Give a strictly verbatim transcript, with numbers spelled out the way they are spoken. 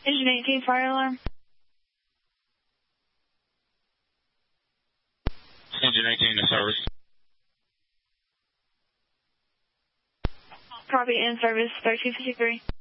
Engine eighteen, fire alarm. Engine eighteen to service. Copy, in service, thirteen fifty-three.